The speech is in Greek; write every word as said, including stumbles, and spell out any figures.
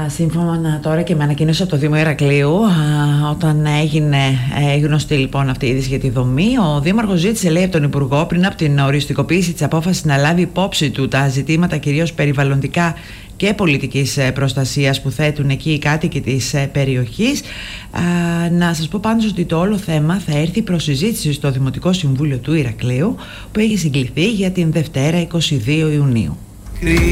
Σύμφωνα τώρα και με ανακοίνωση από το Δήμο Ηρακλείου, όταν έγινε ε, γνωστή λοιπόν αυτή η είδηση για τη δομή, ο Δήμαρχος ζήτησε, λέει, από τον Υπουργό πριν από την οριστικοποίηση της απόφασης να λάβει υπόψη του τα ζητήματα κυρίως περιβαλλοντικά και πολιτικής προστασίας που θέτουν εκεί οι κάτοικοι της περιοχής. Α, να σας πω πάντως ότι το όλο θέμα θα έρθει προς συζήτηση στο Δημοτικό Συμβούλιο του Ηρακλείου, που έχει συγκληθεί για την Δευτέρα εικοστή δεύτερη Ιουνίου.